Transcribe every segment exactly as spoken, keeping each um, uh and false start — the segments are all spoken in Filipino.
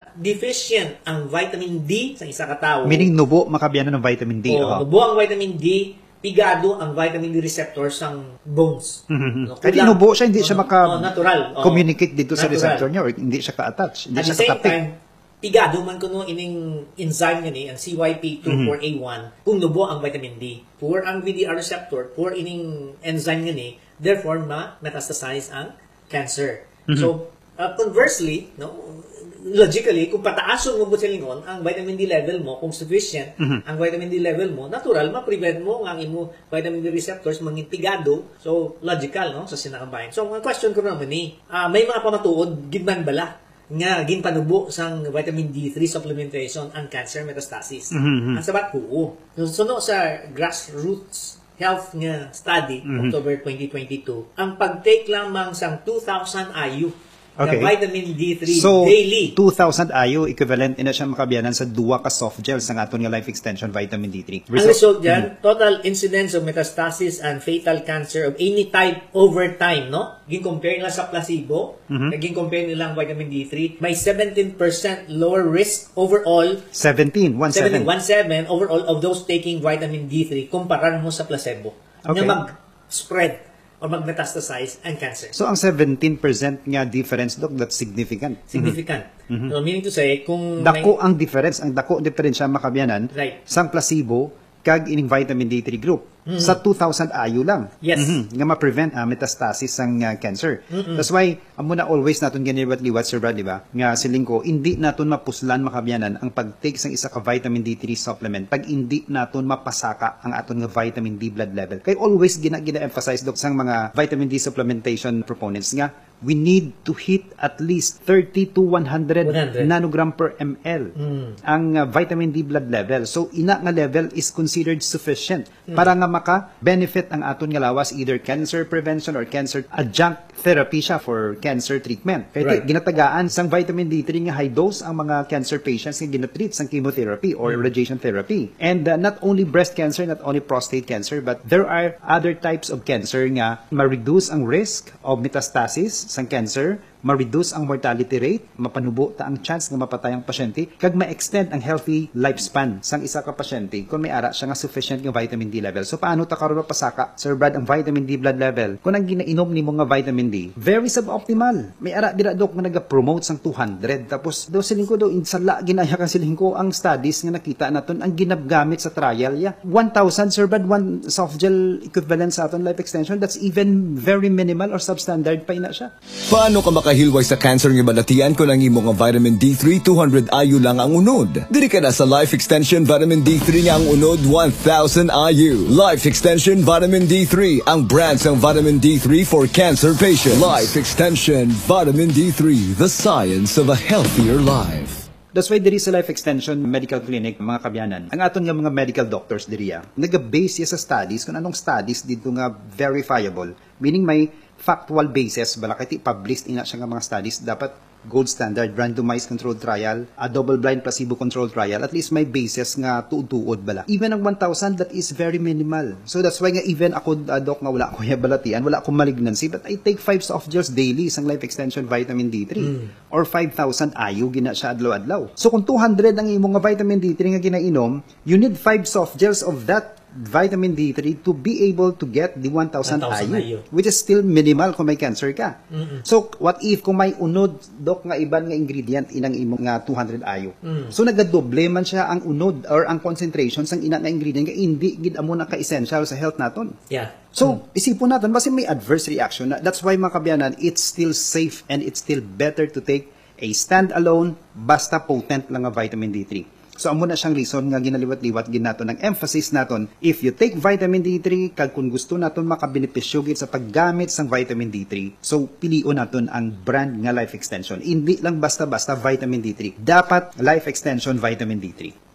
deficient ang vitamin D sa isa ka tawo. Meaning nubo makabiyanan ng vitamin D. O, Oh. nubo ang vitamin D, pigado ang vitamin D receptors ng bones. Mm-hmm. No, Kahit kulang- inubo siya, hindi siya oh, oh, natural. Oh, maka-communicate dito sa natural. receptor niya or hindi siya ka-attach. Hindi At siya the same katapik. time, pigado man kuno ining enzyme nga ni ang C Y P two four A one kung nubo ang vitamin D. Poor ang V D R receptor, poor ining enzyme nga ni, therefore ma-metastasize ang cancer. Mm-hmm. So, uh, conversely, no, logically, kung pataason mo po sa lingon, ang vitamin D level mo, kung sufficient, Mm-hmm. ang vitamin D level mo, natural, ma-prevent mo ang imo vitamin D receptors mangin pigado. So, logical, no, sa sinakabayan. So, ang question ko naman ni, uh, may mga pamatuod, gidman bala, nga ginpanubo sang vitamin D three supplementation ang cancer metastasis. Mm-hmm. Ang sabat ko, suno sa grassroots health nga study, Mm-hmm. October twenty twenty-two, ang pag-take lamang sang two thousand I U Okay. na vitamin D three So, daily. two thousand I U equivalent ina siya makabiyanan sa duwa ka soft gels ng aton nga life extension vitamin D three. Ang result dyan, total incidence of metastasis and fatal cancer of any type over time, no? Gin-compare nila sa placebo, Mm-hmm. naging-compare nila ang vitamin D three, may seventeen percent lower risk overall, seventeen, one seven. seventeen, seven overall of those taking vitamin D three kumpara mo sa placebo. Okay. Na mag-spread or mag-metastasize ang cancer. So, ang seventeen percent nga difference, Doc, that's significant. Significant. Mm-hmm. So, meaning to say, kung Dako ang difference, ang dako diferensya makabiyanan Right. sang placebo kag ining vitamin D three group sa two thousand I U lang. Yes. Mhm. Nga ma-prevent ang metastasis sang uh, cancer. That's why amo na always naton ganiwat-liwat Sir Brad, di ba? Nga siling ko hindi naton mapuslan makabiyanan ang pag-take sang isa ka vitamin D three supplement pag hindi naton mapasaka ang aton nga vitamin D blood level. Kay always gina gina-emphasize dok sang mga vitamin D supplementation proponents nga we need to hit at least thirty to one hundred, one hundred nanogram per ml ang uh, vitamin D blood level. So ina nga level is considered sufficient para nga maka-benefit ang aton nga lawas either cancer prevention or cancer adjunct therapy siya for cancer treatment. Kaya Right. ginatagaan sang vitamin D three nga high dose ang mga cancer patients nga ginatreat sang chemotherapy or radiation therapy. And uh, not only breast cancer, not only prostate cancer, but there are other types of cancer nga ma-reduce ang risk of metastasis sang cancer, ma-reduce ang mortality rate, mapanubo ta ang chance nga mapatay ang pasyente, kag ma-extend ang healthy lifespan sang isa ka pasyente kung may ara siya nga sufficient nga vitamin D level. So paano ta karon mapasaka, Sir Brad, ang vitamin D blood level? Kung ang ginainom nimo nga vitamin D, very suboptimal. May ara dira dok nga naga-promote sang two hundred. Tapos do siling ko do insala ginaya ka siling ko ang studies nga nakita naton ang ginabgamit sa trial ya. one thousand Sir Brad, one soft gel equivalent sa aton life extension, that's even very minimal or substandard pa ina siya. Paano ka makahilway sa cancer nga balatian kung ang imo nga vitamin D three two hundred I U lang ang unod? Diri ka na sa Life Extension Vitamin D three nga ang unod one thousand I U. Life Extension Vitamin D three, ang brand ng vitamin D three for cancer patients. Life Extension Vitamin D three, the science of a healthier life. That's why diri sa Life Extension Medical Clinic, mga kabyanan, ang aton nga mga medical doctors diriya, naga-base sa studies kung anong studies dito nga verifiable, meaning may factual basis bala kay published ina siya nga mga studies, dapat gold standard randomized controlled trial, a double blind placebo controlled trial, at least may basis nga tuod-tuod bala. Even ang one thousand, that is very minimal. So that's why nga even ako uh, doc nga wala ko balatian, wala akong malignancy, but I take five soft gels daily sang life extension vitamin D three mm. or five thousand I U gina siya adlaw-adlaw. So kung two hundred ang imong nga vitamin D three nga ginainom, you need five soft gels of that vitamin D three to be able to get the one thousand I U, which is still minimal kung may cancer ka. Mm-hmm. So, what if kung may unod, dok, nga iban nga ingredient inang imong nga two hundred I U. Mm. So, nagadoble man siya ang unod or ang concentration sang ina nga ingredient nga hindi gid amo na ka-essential sa health naton. Yeah. So, mm. isipon natin, basta may adverse reaction. That's why mga kabyanan, it's still safe and it's still better to take a stand-alone, basta potent lang nga vitamin D three. So, amo na siyang reason nga ginaliwat-liwat ginato ng emphasis naton. If you take vitamin D three, kag kung gusto naton makabenepisyo gid sa paggamit sang vitamin D three, so pilion naton ang brand nga Life Extension. Hindi lang basta-basta vitamin D three. Dapat Life Extension vitamin D three.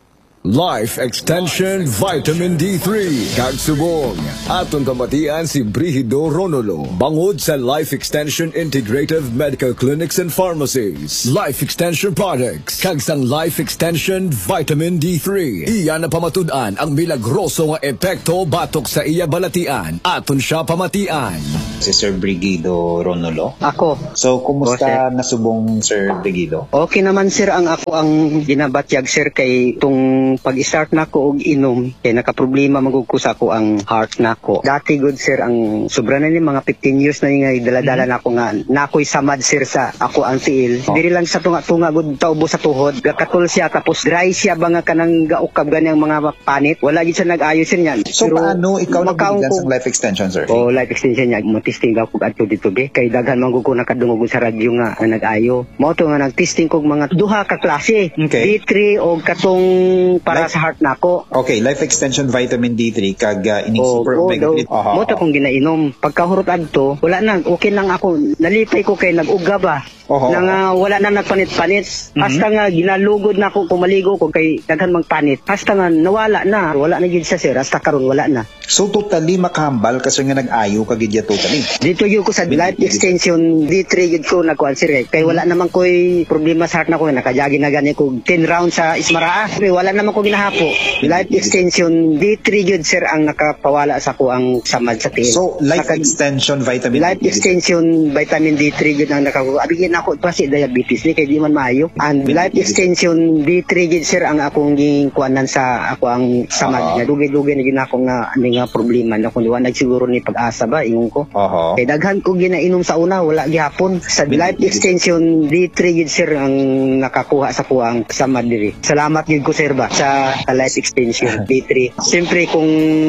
Life Extension Vitamin D three. Kagsubong. Aton pamatian si Brihido Ronolo. Bangod sa Life Extension Integrative Medical Clinics and Pharmacies. Life Extension Products. Kagsang Life Extension Vitamin D three. Iya na pamatud-an ang milagroso nga epekto batok sa iya balatian. Aton siya pamatian. Si Sir Brigido Ronolo. Ako. So, kumusta O, sir. nasubong Sir Brigido? Okay naman sir, ang ako ang ginabatyag sir kay tung pag-start na ko og inom kay nakaproblema magug ko sa ako ang heart na ko. Dati good sir ang sobra na ni mga fifteen years na nga dala-dala na ako nga nakoy samad sir sa ako ang tiil. Oh. Diri lang sa tunga-tunga gud taubo sa tuhod. Katul siya tapos dry siya ba nga kanang gaukab ganyang mga panit. Wala gid siya nag-ayo sir niyan. So, paano ikaw makaon nabigyan ko- sa life extension, sir? O life extension niya, mo testing ako adto dito be kay daghan man ko nakadungog sa radyo nga nga nag-ayo. Mo to nga nag-testing kog mga duha ka klase. Okay. D three o katong para Life- sa heart nako. Okay, life extension vitamin D three kag uh, ining O super o omega daw. three. Aha, Mo to aha. kung ginainom. Pagkahurot adto, wala na okay lang ako. Nalipay ko kay nag-uga ba. Oho, Na nga wala na nagpanit-panit. Hasta nga ginalugod na ako kumaligo ko kay daghan magpanit. Hasta nga nawala na. Wala na gid sa sir. Hasta karon wala na. So, totally makahambal kasi nga nag-ayo kag idya totally. Dito yun ko sa life extension D three yun ko nagkuhan sir eh. Kay wala naman ko'y problema sa heart na ko. Nakajagi na gani ko ten rounds sa Ismaraa. Kay wala naman ko ginahapo. Life extension D three yun sir ang nakapawala sa ko ang samad sa tiil. So, life Saka- extension vitamin Life D three. extension vitamin D three yun ang nakakuha. Abigyan ako pa si diabetes ni kay di man maayo. And life extension D three yun sir ang akong gikuanan sa ako ang samad. Ah. Uh Dugay-dugay na yun ako nga ano nga problema na kung diwanag siguro ni pag-asa ba ingon ko. Oho. Kay daghan ko ginainom sa una wala gihapon sa life extension D three yun sir ang nakakuha sa kuang samad diri. Salamat gyud ko sir ba sa, sa life extension D three. Siyempre kung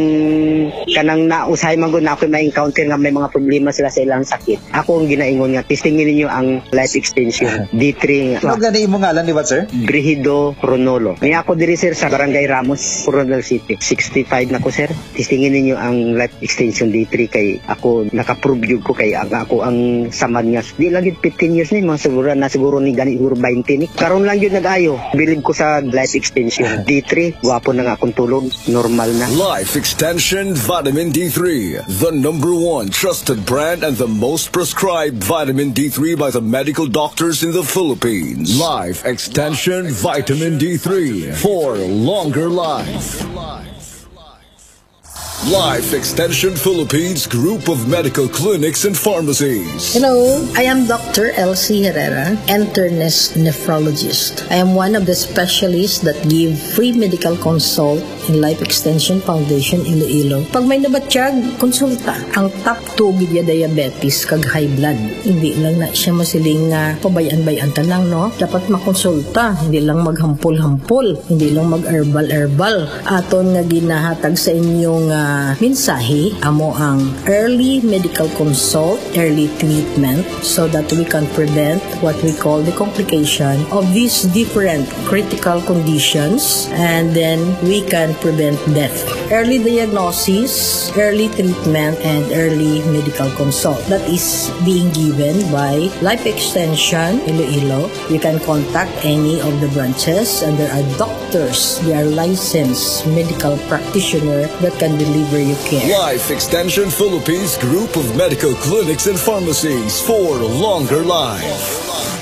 kanang nausahay man gud na ako may encounter nga may mga problema sila sa ilang sakit. Ako ang ginaingon nga testingin ninyo ang life extension D three. Ano gani imo ngalan di ba, sir? Brihido Ronolo. Ni ako diri sir sa Barangay Ramos, Coronel City. sixty-five na ko sir. Testingin ninyo ang life extension D three kay ako naka-prove yun ko kay ang ako ang samad nga. Di lagi fifteen years ni mga siguro na siguro ni gani siguro twenty ni. Karon lang yun nag-ayo. Bilib ko sa life extension D three. Wapo na nga akong tulog. Normal na. Life Extension Vitamin D three, the number one trusted brand and the most prescribed vitamin D three by the medical doctors in the Philippines. Life Extension Vitamin D three for longer life. Life Extension Philippines Group of Medical Clinics and Pharmacies. Hello, I am Doctor Elsie Herrera, internist nephrologist. I am one of the specialists that give free medical consult in Life Extension Foundation Iloilo. Pag may nabatsyag, konsulta. Ang top two gidya diabetes kag high blood. Hindi lang na siya masiling nga pabayan-bayan tanang, no? Dapat makonsulta, hindi lang maghampol-hampol, hindi lang mag-herbal-herbal. Aton nga ginahatag sa inyong uh, mensahe, amo ang early medical consult, early treatment, so that we can prevent what we call the complication of these different critical conditions, and then we can prevent death. Early diagnosis, early treatment, and early medical consult. That is being given by Life Extension Iloilo. You can contact any of the branches, and there are doctors, they are licensed medical practitioner that can deliver you care. Life Extension Philippines Group of Medical Clinics and Pharmacies for longer life.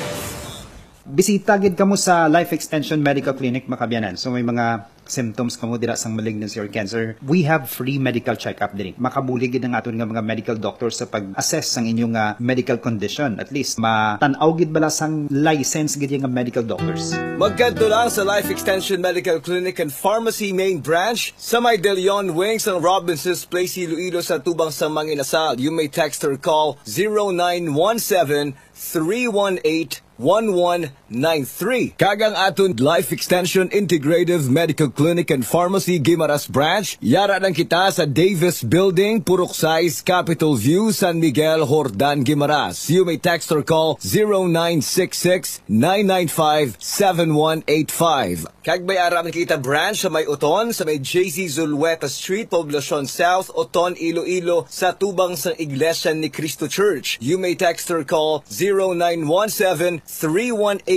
Bisita gid kamo sa Life Extension Medical Clinic Makabianan. So may mga symptoms kamo dira sang malignancy or cancer. We have free medical check-up diri. Makabuli gid ang aton nga mga medical doctors sa pag-assess sang inyong uh, medical condition. At least matanaw gid bala sang license gid nga medical doctors. Magkanto lang sa Life Extension Medical Clinic and Pharmacy Main Branch sa may De Leon Wings ng Robinson's Place, Iloilo sa Tubang sa Manginasal. You may text or call zero nine one seven, three one eight, one one nine three. Kagang aton Life Extension Integrative Medical Clinic and Pharmacy Guimaras Branch. Yara lang kita sa Davis Building, Purok Size, Capitol View, San Miguel, Hordan, Guimaras. You may text or call zero nine six six, nine nine five, seven one eight five. Kag may aram kita branch sa may Uton, sa may J C Zulueta Street, Poblacion South, Uton, Iloilo, sa Tubang sa Iglesia ni Cristo Church. You may text or call zero nine one seven, three one eight,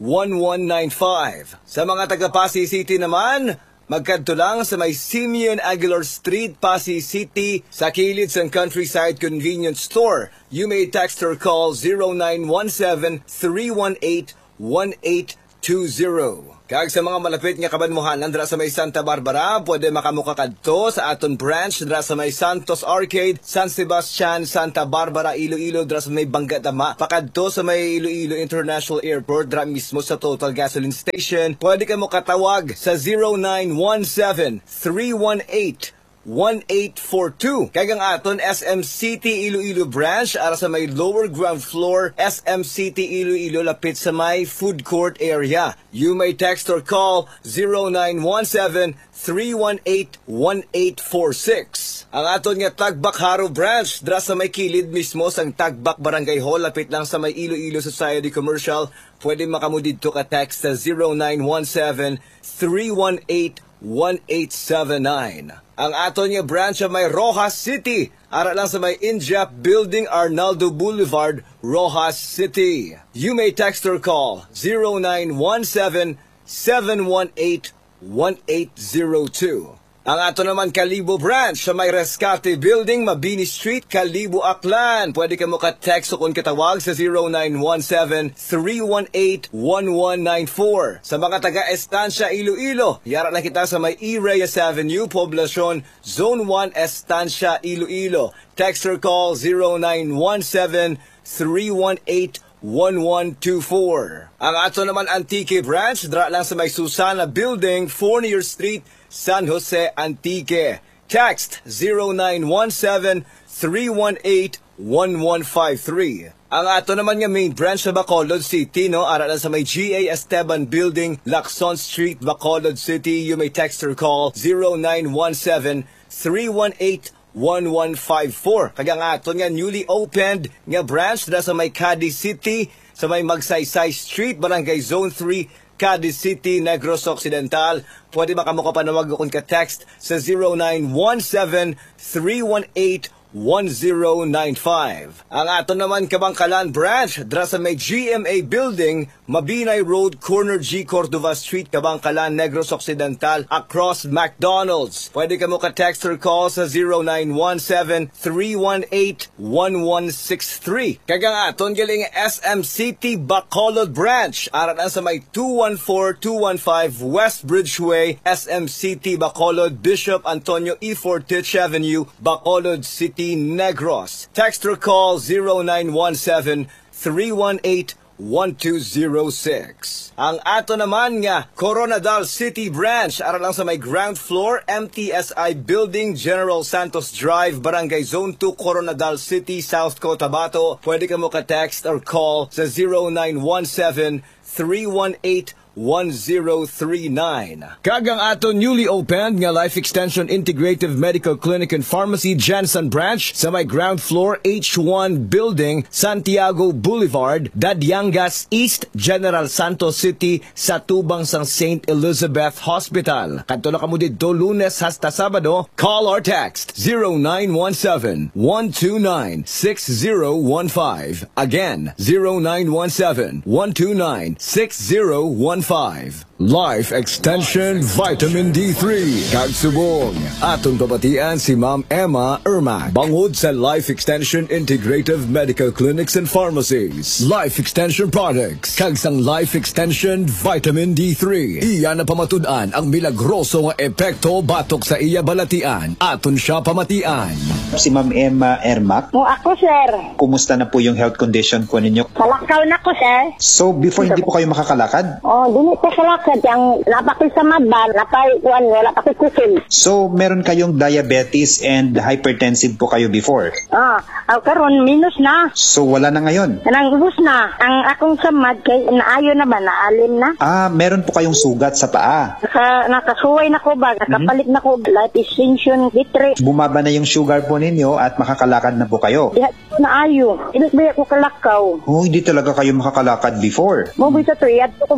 one one nine five. Sa mga taga Pasay City naman, magkadto lang sa may Simeon Aguilar Street, Pasay City, sa kilid sa Countryside Convenience Store. You may text or call zero nine one seven, three one eight, one eight two zero. Kag sa mga malapit nga kabanmuhanan dira sa may Santa Barbara, pwede makamuka kadto sa aton branch dira sa may Santos Arcade, San Sebastian, Santa Barbara, Iloilo, dira sa may Banggatama. Pakadto sa may Iloilo International Airport, dira mismo sa Total Gasoline Station. Pwede ka mo katawag sa zero nine one seven, three one eight, one eight four two. Kag ang aton S M City Iloilo branch ara sa may lower ground floor, S M City Iloilo, lapit sa may food court area. You may text or call zero nine one seven, three one eight, one eight four six. Ang aton nga Tagbak Haro branch dira sa may kilid mismo sang Tagbak Barangay Hall, lapit lang sa may Iloilo Society Commercial. Pwede makamu didto ka text sa zero nine one seven, three one eight, one eight seven nine. Ang aton nga branch sa may Rojas City, ara lang sa may Injap Building, Arnaldo Boulevard, Rojas City. You may text or call zero nine one seven, seven one eight, one eight zero two. Ang ato naman Kalibo branch sa may Rescate Building, Mabini Street, Kalibo, Aklan. Pwede ka mo ka-text o kung katawag sa zero nine one seven, three one eight, one one nine four. Sa mga taga-Estancia, Iloilo, yara na kita sa may E. Reyes Avenue, Poblacion, Zone one, Estancia, Iloilo. Text or call zero nine one seven, three one eight, one one two four. Ang ato naman Antique branch, dra lang sa may Susana Building, Fournier Street, San Jose, Antique. Text zero nine one seven, three one eight, one one five three. Ang ato naman nga main branch sa Bacolod City, no, ara lang sa may G A Esteban Building, Lacson Street, Bacolod City. You may text or call zero nine one seven, three one eight, one one five four. Kaya nga ato nga newly opened nga branch dira sa may Cadiz City, sa may Magsaysay Street, Barangay Zone three, Cadiz City, Negros Occidental. Pwede makamuka panawag kung ka-text sa zero nine one seven, three one eight, one zero nine five. Ang ato naman Kabangkalan branch dira sa may G M A Building, Mabinay Road, corner G Cordova Street, Kabangkalan, Negros Occidental, across McDonald's. Pwede ka mo ka-text or call sa zero nine one seven, three one eight, one one six three. Kagang aton galing S M City Bacolod branch ara na sa may two one four, two one five West Bridgeway, S M City Bacolod, Bishop Antonio E. Fortich Avenue, Bacolod City, Negros. Text or call zero nine one seven, three one eight, one two zero six. Ang ato naman nga Coronadal City branch ara lang sa may ground floor, M T S I Building, General Santos Drive, Barangay Zone two, Coronadal City, South Cotabato. Pwede ka mo ka-text or call sa zero nine one seven, three one eight, one zero three nine. Kagang ato newly opened nga Life Extension Integrative Medical Clinic and Pharmacy Jansen branch sa may ground floor, H one Building, Santiago Boulevard, Dadyangas East, General Santos City, sa tubang sang Saint Elizabeth Hospital. Kadto na kamo didto Lunes hasta Sabado. Call or text zero nine one seven, one two nine, six zero one five. Again, zero nine one seven, one two nine, six zero one five. Life Extension Vitamin D three. Kagsubong. Atong pabatian si Ma'am Emma Ermac. Bangod sa Life Extension Integrative Medical Clinics and Pharmacies. Life Extension Products. Kagsang Life Extension Vitamin D three. Iya na pamatudan ang milagroso nga epekto batok sa iya balatian. Aton siya pamatian. Si Ma'am Emma Ermac. O ako, sir. Kumusta na po yung health condition po ninyo? Kalakaw na ko, sir. So, before hindi po kayo makakalakad? Oh, dili ko kalakad. Yang lapakil sa madban, napay kuan, wala pa kusil. So, meron kayong diabetes and hypertensive po kayo before? Ah, ang karon minus na. So, wala na ngayon? Kanang ubos na. Ang akong samad kay naayo na ba, naalim na. Ah, meron po kayong sugat sa paa? Naka, nakasuway na ko ba, nakapalit mm-hmm. na ko Life Extension D three. Bumaba na yung sugar po ninyo at makakalakad na po kayo? Diha naayo. Ilit ba ako kalakaw? Oh, hindi talaga kayo makakalakad before? Mo bisa to, iyad ko sa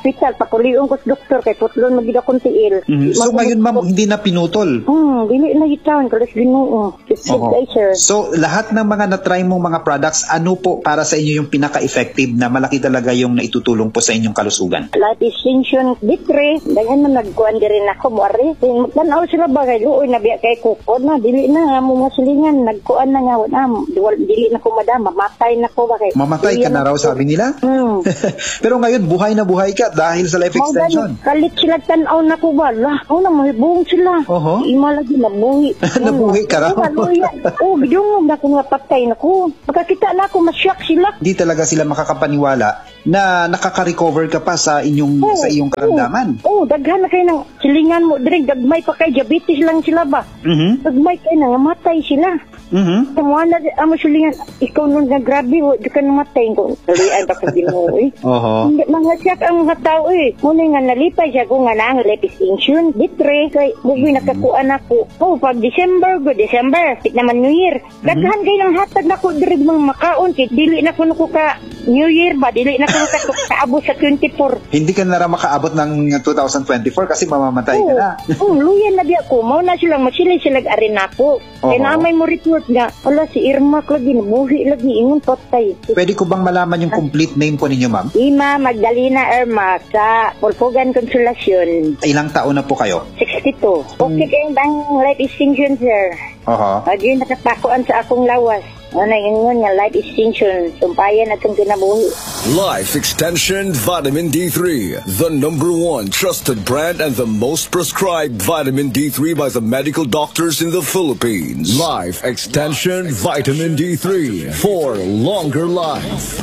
hospital, pakuliong ko sa doktor, kay putlon magiging akong tiil. Mhm. So ngayon ma'am, hindi na pinutol. Hmm, dili na gitawan, kalas ginoo. Sip Oo. sir. So lahat ng mga na-try mong mga products, ano po para sa inyo yung pinaka-effective na malaki talaga yung naitutulong po sa inyong kalusugan? Life extension, bitre, dagan man nagkuhan din rin ako, muari. Tanaw sila ba, kay luoy na biya kay kukod na, dili na nga mo masilingan, nagkuhan na nga, wala, dili na ko madama, mamatay na ko ba kay. Mamatay ka na raw, sabi nila? Hmm. Pero ngayon, buhay na buhay ka dahil sa life extension. Mao kalit sila tanaw na ko ba? Lah, oh na mahibong sila. Oho. Ima lagi nabuhi. Nabuhi ka raw? Oh, bidungog na ko nga patay na ko. Pagkakita na ako, masyak sila. Di talaga sila makakapaniwala na nakaka-recover ka pa sa inyong Oh, sa iyong karamdaman. Oh, oh, daghan na kayo ng silingan mo. Direk, dagmay pa kay diabetes lang sila ba? Mhm. Dagmay kayo na, matay sila. Mhm. Tama na, amo silingan, ikaw nun na grabe, di ka namatay ko. Talian pa ka ginoo eh. Oho. Hindi, mga siyak ang mga tao eh. Muna nga nalipay siya kung nga na ang life extension. Bitre, kay bugoy nakakuan ako. Oh, pag December, go December, pit naman New Year. Daghan kayo ng hatag na ko, direk mga makaon. Kit, dili na ko ko ka New Year ba? Dili na ko kaabot sa twenty-four. Hindi ka na raw makaabot ng two thousand twenty-four kasi mamamatay ka Oo, na. oh, luyan na di ako. Mau na silang masilay silag arin ako. Kaya Oo. naamay mo report nga, wala si Irma lagi, nabuhi lagi, ingon patay. Pwede ko bang malaman yung complete name po ninyo, ma'am? Ima Magdalena Irma sa Pulpugan Consolacion, Ilang taon na po kayo? sixty-two. Okay kayong bang life extension, sir? Oho. Adi natapakuan sa akong lawas. Ano ingon nga life extension, sumpayan atong kinabuhi. Life Extension Vitamin D three, the number one trusted brand and the most prescribed vitamin D three by the medical doctors in the Philippines. Life Extension Vitamin D three for longer life.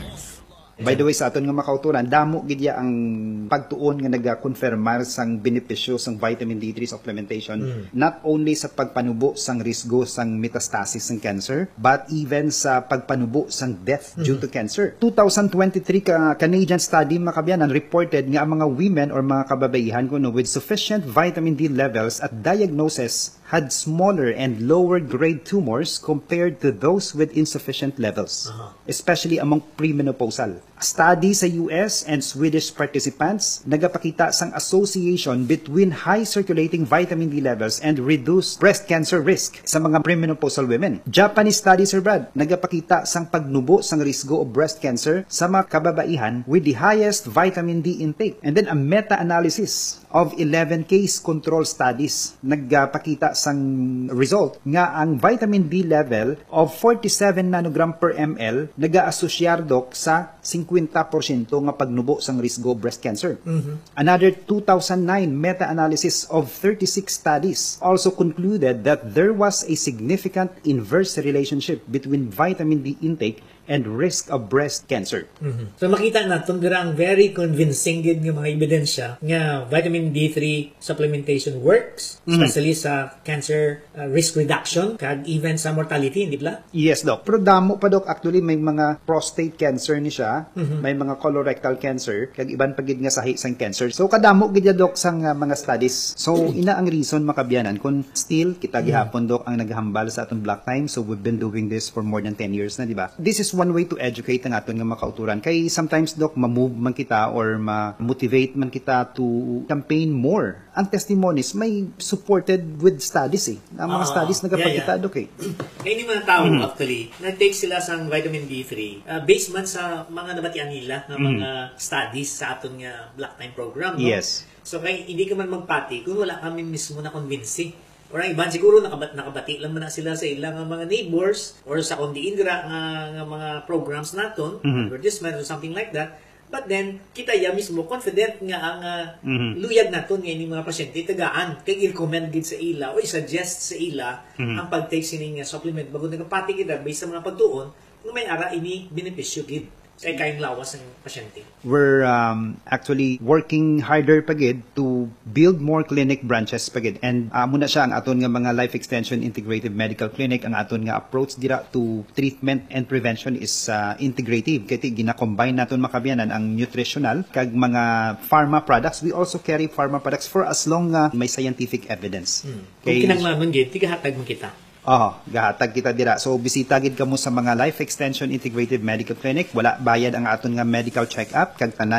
By the way, sa aton nga makauturan, damo gidya ang pagtuon nga nagakonfirmar sang benepisyo sang vitamin D three supplementation mm. not only sa pagpanubo sang risgo sang metastasis sang cancer, but even sa pagpanubo sang death mm. due to cancer. twenty twenty-three ka Canadian study makabyanan reported nga ang mga women or mga kababaihan kuno with sufficient vitamin D levels at diagnosis had smaller and lower grade tumors compared to those with insufficient levels, uh-huh. especially among premenopausal. A study sa U S and Swedish participants nagapakita sang association between high circulating vitamin D levels and reduced breast cancer risk sa mga premenopausal women. Japanese study, Sir Brad, nagapakita sang pagnubo sang risgo of breast cancer sa mga kababaihan with the highest vitamin D intake. And then a meta-analysis of eleven case control studies nagpakita sang result nga ang vitamin D level of forty-seven nanogram per ml naga-asosyar dok sa fifty percent nga pagnubo sang risgo breast cancer. Mm-hmm. Another two thousand nine meta-analysis of thirty-six studies also concluded that there was a significant inverse relationship between vitamin D intake and risk of breast cancer. Mm-hmm. So makita natin dira ang very convincing gid nga mga ebidensya nga vitamin D three supplementation works, especially mm-hmm. sa cancer uh, risk reduction kag even sa mortality, hindi ba? Yes, Doc. Pero damo pa, Doc. Actually, may mga prostate cancer ni siya, mm-hmm. may mga colorectal cancer, kag iban pagid nga sahi sang cancer. So kadamo gid ya, Doc, sang uh, mga studies. So ina ang reason makabyanan kun still kita gihapon, Doc, ang naghambal sa aton Black Time. So we've been doing this for more than ten years na, di ba? This is one way to educate ang aton nga makauturan. Kay sometimes, Doc, ma-move man kita or ma-motivate man kita to campaign more. Ang testimonies may supported with studies eh. Ang mga uh, studies nagapakita, yeah, yeah. Doc eh. Kaya hindi mga tao mm-hmm. actually, nag-take sila sa vitamin D three uh, based man sa mga nabatian nila ng mga mm-hmm. studies sa aton nga Black Time program. No? Yes. So kaya hindi ka man magpati kung wala kami mismo na convincing. Or ang iban siguro nakabat nakabati lang man na sila sa ilang mga neighbors or sa kundi indra nga, nga mga programs naton, mm-hmm. advertisement or something like that. But then kita ya mismo confident nga ang uh, mm-hmm. luyag naton nga ini mga pasyente tagaan kay i-recommend gid sa ila o i-suggest sa ila mm-hmm. ang pag-take sining uh, supplement bago nagapati kita based sa mga pagtuon nga may ara ini benepisyo gid sa kayong lawas ng pasyente. We're um, actually working harder pagid to build more clinic branches pagid. And uh, muna siya ang aton nga mga life extension integrative medical clinic. Ang aton nga approach dira to treatment and prevention is uh, integrative. Kaya gina-combine naton makabyanan ang nutritional kag mga pharma products. We also carry pharma products for as long nga uh, may scientific evidence. Hmm. Kung kinanglaman gid, tigahatag mo kita. Oh, gahatag kita dira. So bisita gid kamo sa mga Life Extension Integrative Medical Clinic. Wala bayad ang aton nga medical check-up kag tanan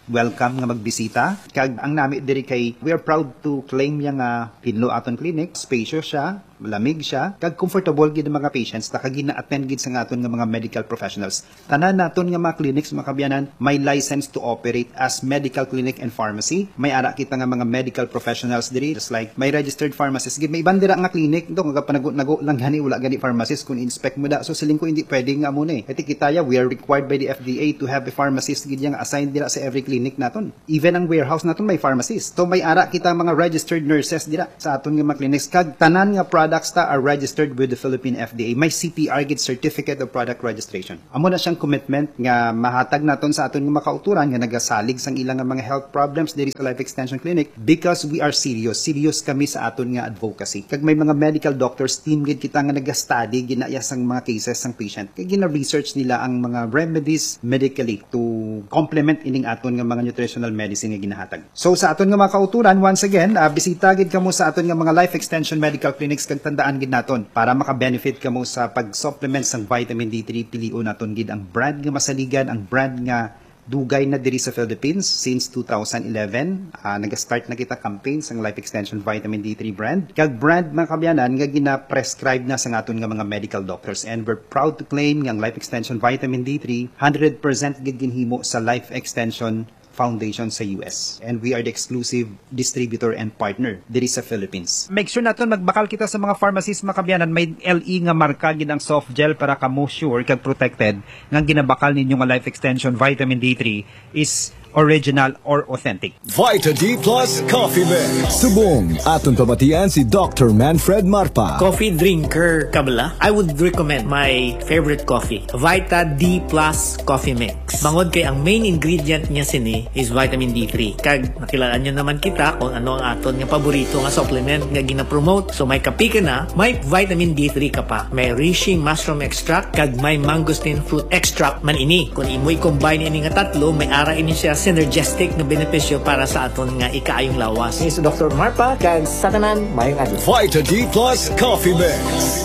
welcome nga magbisita. Kag ang nami diri kay we are proud to claim yang nga Pinlo aton clinic, spacious siya, malamig siya, kag comfortable gid mga patients na kag gina-attend gid sa aton nga mga medical professionals. Tanan naton nga mga clinics mga kabyanan may license to operate as medical clinic and pharmacy. May ara kita nga mga medical professionals diri, just like may registered pharmacist gid, may bandira nga clinic do nga panago lang gani wala gani pharmacist kun inspect mo da. So siling ko hindi pwede nga mo ni. Iti kita ya we are required by the F D A to have a pharmacist gid yang assigned dira sa every clinic naton. Even ang warehouse naton may pharmacist. So may ara kita mga registered nurses dira sa aton nga mga clinics. Kag tanan nga products ta are registered with the Philippine F D A. May C P R gid, Certificate of Product Registration. Amo na siyang commitment nga mahatag naton sa aton nga makauturan nga nagasalig sang ilang nga mga health problems diri sa Life Extension Clinic because we are serious. Serious kami sa aton nga advocacy. Kag may mga medical doctors team gid kita nga naga-study ginaya sang mga cases sang patient. Kag gina-research nila ang mga remedies medically to complement ining aton nga mga nutritional medicine nga ginahatag. So sa aton nga mga kauturan, once again, uh, bisita gid kamo sa aton nga mga Life Extension Medical Clinics kag tandaan gid naton para maka-benefit kamo sa pag-supplement sang vitamin D three. Piliun naton gid ang brand nga masaligan, ang brand nga dugay na diri sa Philippines since two thousand eleven. Uh, nag-start na kita campaign sang Life Extension Vitamin D three brand. Kag brand mga kabyanan nga gina-prescribe na sa aton nga mga medical doctors, and we're proud to claim nga ang Life Extension Vitamin D three one hundred percent gid ginhimo sa Life Extension Foundation sa U S, and we are the exclusive distributor and partner diri sa Philippines. Make sure naton magbakal kita sa mga pharmacies mga kabyanan may L E nga marka gid ang soft gel para kamo sure kag protected nga ginabakal ninyo nga Life Extension Vitamin D three is original or authentic. Vita D Plus Coffee Mix. Subong aton pamatian si Doctor Manfred Marpa. Coffee drinker kabla, I would recommend my favorite coffee, Vita D Plus Coffee Mix. Bangod kay ang main ingredient niya sini is vitamin D three. Kag nakilaan nyo naman kita kung ano ang aton nga paborito nga supplement nga gina-promote. So may kapi ka na, may vitamin D three ka pa. May reishi mushroom extract kag may mangosteen fruit extract man ini. Kung imoy combine ini nga tatlo, may ara ini siya synergistic na benepisyo para sa aton nga ikaayong lawas. Ni si Doctor Marpa kag sa tanan mayong adlaw. Vita D Plus Coffee Mix.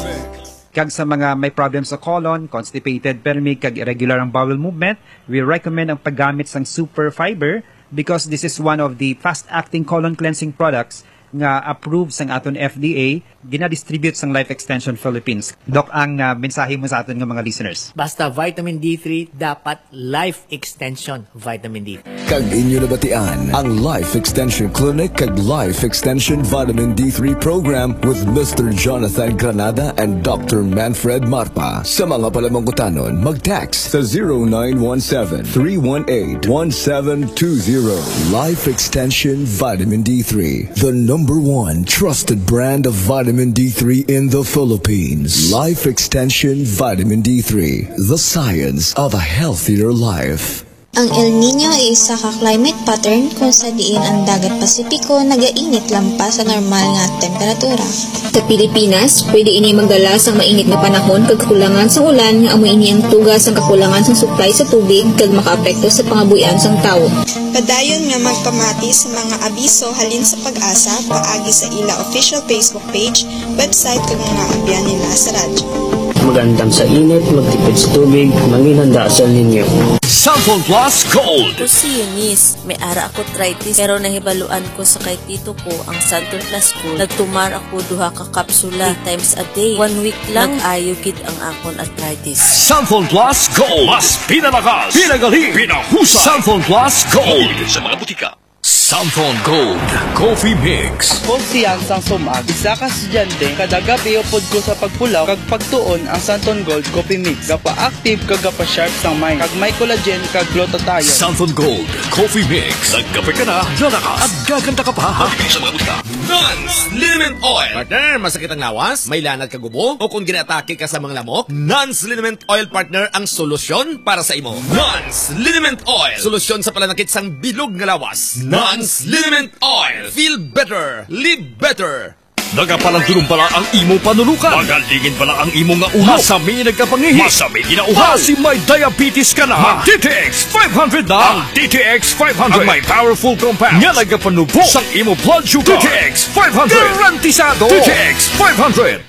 Kag sa mga may problems sa colon, constipated, permig, kag irregular ang bowel movement, we recommend ang paggamit sang Super Fiber because this is one of the fast-acting colon cleansing products nga approved sang aton F D A, gina-distribute sang Life Extension Philippines. Dok, ang uh, mensahe mo sa aton nga mga listeners. Basta vitamin D three, dapat Life Extension Vitamin D. Kag inyo nabatian ang Life Extension Clinic kag Life Extension Vitamin D three program with Mister Jonathan Granada and Doctor Manfred Marpa. Sa mga palamangkutanon, mag-text sa zero nine one seven, three one eight, one seven two zero. Life Extension Vitamin D three, the number one trusted brand of vitamin D three in the Philippines. Life Extension Vitamin D three, the science of a healthier life. Ang El Niño ay isa ka climate pattern kung sa diin ang dagat Pasipiko nagainit lampas sa normal nga temperatura. Sa Pilipinas, pwede ini magdala sa mainit na panahon kag kakulangan sa ulan nga amo ini ang tugas ang kakulangan sa supply sa tubig kag makaapekto sa pangabuhian sang tawo. Padayon nga magpamati sa mga abiso halin sa pag-asa paagi sa ila official Facebook page, website kag mga abyan nila sa radyo. Magandang sa init, magtipid sa tubig, manginhanda sa ninyo. Sample Plus Gold. Ako si Eunice, may ara ako arthritis pero nahibaluan ko sa kay tito ko ang Sample Plus Gold. Nagtumar ako duha ka kapsula three times a day. One week lang ayugid ang akon arthritis. Sample Plus Gold. Mas pinalakas, pinagaling, pinahusay. Sample Plus Gold. Sa mga butika. Samphon Gold Coffee Mix. Kung siyang sang sumag, isa ka estudyante, kada gabi upod ko sa pagpulaw, kag pagtuon ang Samphon Gold Coffee Mix. Gapa-active kag gapa-sharp sang mind, kag may collagen kag glutathione. Samphon Gold Coffee Mix. Nagkape ka na, lalakas, at gaganda ka pa. Magbigay sa mga butika. Nans Liniment Oil. Partner, masakit ang lawas? May lanad ka gubo? O kung ginatake ka sa mga lamok? Nans Liniment Oil, partner, ang solusyon para sa imo. Nans Liniment Oil. Solusyon sa palanakit sang bilog nga lawas. Nans Liniment Oil. Feel better. Live better. Nagapalang pala ang imo panulukan. Magalingin pala ang imo nga ulo. Masami nagkapangihi. Masami ginauhaw. Kasi may diabetes ka na. Mag D T X five hundred na. Ang D T X five hundred. Ang may powerful compound. Nga nagapanubo sang imo blood sugar. D T X five hundred. Garantisado. D T X five hundred.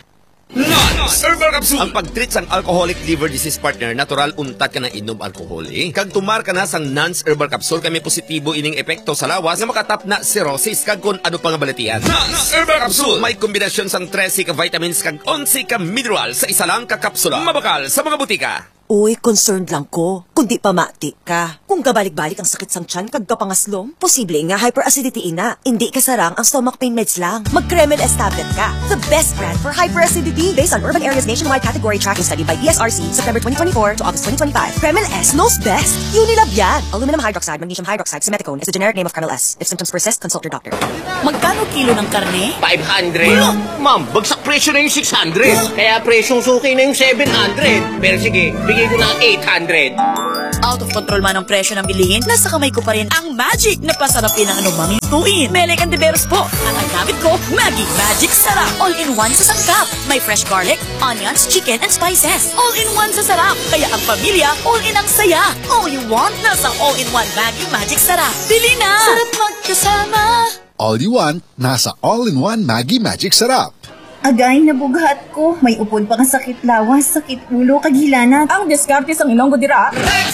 Nans Herbal Capsule. Ang pag-treat sang alcoholic liver disease partner, natural untat ka na inom alcohol eh. Kag tumar ka na sang Nans Herbal Capsule, kami positibo ining epekto sa lawas nga makatap na cirrhosis kag kun ano pa nga balatian. Nans Herbal Capsule may kombinasyon sang trese ka vitamins kag onse ka mineral sa isa lang ka kapsula. Mabakal sa mga butika. Uy, concerned lang ko. Kundi pamati ka. Kung kabalik-balik ang sakit sang tiyan kag kapangaslom, posible nga hyperacidity ina. Hindi kasarang ang stomach pain meds lang. Mag-Kremel S tablet ka. The best brand for hyperacidity. Based on Urban Areas Nationwide Category Tracking Study by E S R C, September twenty twenty-four to August twenty twenty-five. Kremel S knows best. Unilab yan. Aluminum hydroxide, magnesium hydroxide, simeticone is the generic name of Kremel S. If symptoms persist, consult your doctor. Magkano kilo ng karne? five hundred. Ma'am, bagsak presyo na yung six hundred. Kaya presyong suki na yung seven hundred. Pero sige, bigay ko na eight hundred. Out of control man ang presyo ng bilihin, nasa kamay ko pa rin ang magic na pasarapin ang anumang lutuin. Mele Cantiveros po. At ang gamit ko, Maggi Magic Sarap. All-in-one sa sangkap. May fresh garlic, onions, chicken, and spices. All-in-one sa sarap. Kaya ang pamilya, all-in ang saya. All you want, nasa all-in-one Maggi Magic Sarap. Bili na! Sarap magkasama. All you want, nasa all-in-one Maggi Magic Sarap. Agay na bughat ko. May upod pa nga sakit lawas, sakit ulo, kagilanat. Ang diskarte sang Ilonggo dira.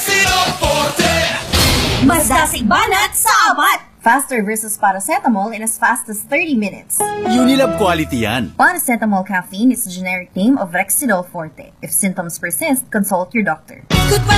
Mas dasig banat sa abat. Faster versus paracetamol in as fast as thirty minutes. Unilab quality yan. Paracetamol caffeine is the generic name of Rexidol Forte. If symptoms persist, consult your doctor.